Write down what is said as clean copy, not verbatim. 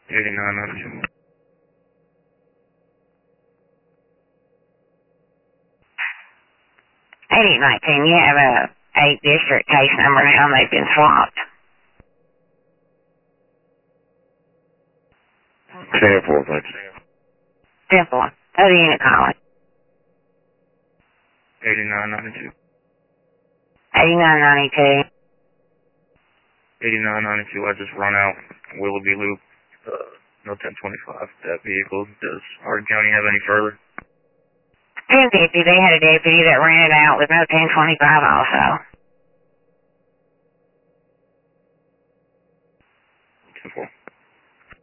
8992. 8819, you have a 8 district case number now, and they've been swapped. Stanford, thank you. Simple. Other unit calling. 8992. 8992. 8992, I just run out Willoughby Loop, no 1025. That vehicle, does Hardin County have any further? 1050, they had a deputy that ran it out with no 1025 also.